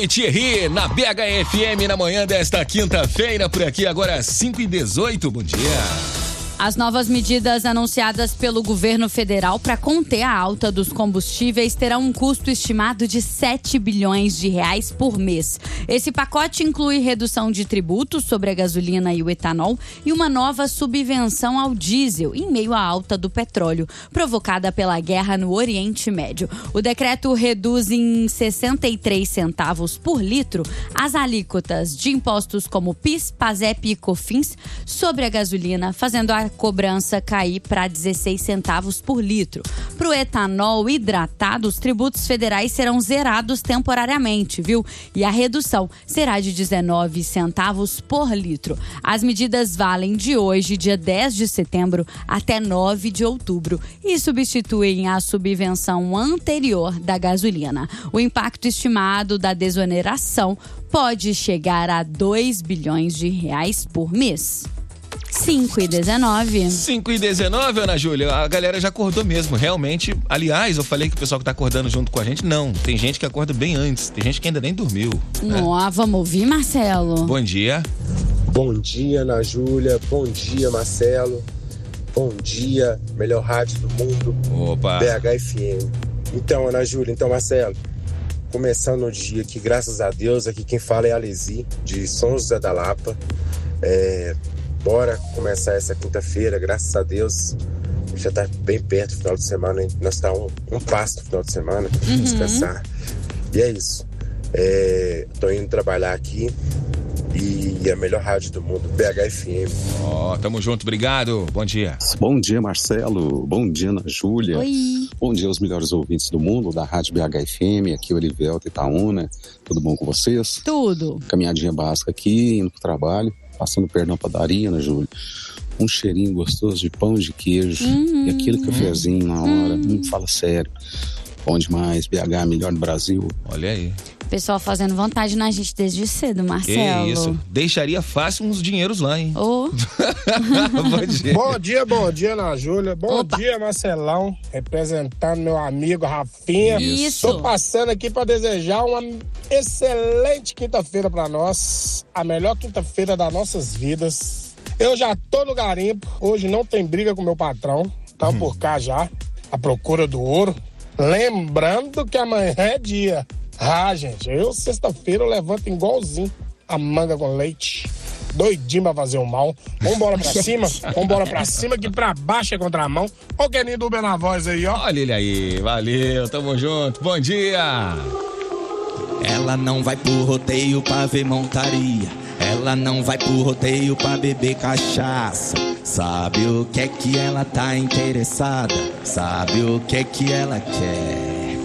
Marcel e Thierry na BHFM na manhã desta quinta-feira, por aqui agora 5h18, bom dia. As novas medidas anunciadas pelo governo federal para conter a alta dos combustíveis terão um custo estimado de 7 bilhões de reais por mês. Esse pacote inclui redução de tributos sobre a gasolina e o etanol e uma nova subvenção ao diesel em meio à alta do petróleo, provocada pela guerra no Oriente Médio. O decreto reduz em 63 centavos por litro as alíquotas de impostos como PIS, PASEP e COFINS sobre a gasolina, fazendo a cobrança cair para 16 centavos por litro. Para o etanol hidratado, os tributos federais serão zerados temporariamente, viu? E a redução será de 19 centavos por litro. As medidas valem de hoje, dia 10 de setembro, até 9 de outubro e substituem a subvenção anterior da gasolina. O impacto estimado da desoneração pode chegar a 2 bilhões de reais por mês. 5h19. 5h19, Ana Júlia, a galera já acordou mesmo, realmente. Aliás, eu falei que o pessoal que tá acordando junto com a gente, não. Tem gente que acorda bem antes, tem gente que ainda nem dormiu. Né? Vamos ouvir, Marcelo? Bom dia. Bom dia, Ana Júlia. Bom dia, Marcelo. Bom dia, melhor rádio do mundo. Opa. BHFM. Então, Ana Júlia, Marcelo. Começando o dia aqui, graças a Deus, aqui quem fala é a Alesi, de São José da Lapa. Bora começar essa quinta-feira, graças a Deus. Já está bem perto do final de semana, nós está um passo do final de semana, descansar. E é isso. Tô indo trabalhar aqui e a melhor rádio do mundo, BHFM. Tamo junto, obrigado. Bom dia. Bom dia, Marcelo. Bom dia, Ana Júlia. Oi. Bom dia aos melhores ouvintes do mundo, da Rádio BHFM, aqui o Olivelto Itaúna. Tudo bom com vocês? Tudo. Caminhadinha básica aqui, indo pro trabalho. Passando perto da padaria, Ana Júlia. Um cheirinho gostoso de pão de queijo. E aquele cafezinho na hora. Fala sério. Bom demais. BH, melhor do Brasil. Olha aí. Pessoal fazendo vontade na gente desde cedo, Marcelo. Que isso. Deixaria fácil uns dinheiros lá, hein? Bom dia, Ana Júlia. Bom dia, Marcelão. Representando meu amigo Rafinha. Isso. Tô passando aqui para desejar uma excelente quinta-feira para nós. A melhor quinta-feira das nossas vidas. Eu já tô no garimpo. Hoje não tem briga com meu patrão. Tá por cá já. À procura do ouro. Lembrando que amanhã é dia. Gente, eu sexta-feira eu levanto igualzinho a manga com leite. Doidinho pra fazer o mal. Vambora pra cima, que pra baixo é contramão. Olha o Keninho do Uber na voz aí, ó. Olha ele aí, valeu, tamo junto, bom dia. Ela não vai pro rodeio pra ver montaria. Ela não vai pro rodeio pra beber cachaça. Sabe o que é que ela tá interessada? Sabe o que é que ela quer?